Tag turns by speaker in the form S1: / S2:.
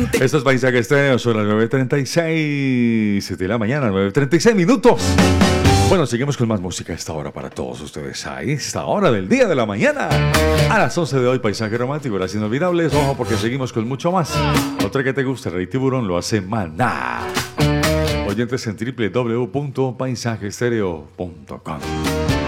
S1: Esto es Paisaje Estéreo, son las 9:36 de la mañana, 9:36 minutos. Bueno, seguimos con más música a esta hora para todos ustedes. A esta hora del día de la mañana. A las 11 de hoy, Paisaje Romántico, las inolvidables. Ojo, porque seguimos con mucho más. Otra que te guste, Rey Tiburón, lo hace Maná. Oyentes en www.paisajestereo.com.